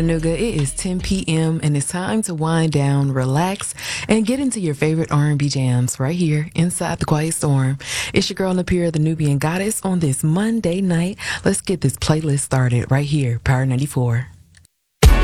Nuga, it is 10 p.m. and it's time to wind down, relax, and get into your favorite R&B jams right here inside the Quiet Storm. It's your girl Napira, the Nubian Goddess, on this Monday night. Let's get this playlist started right here, Power 94.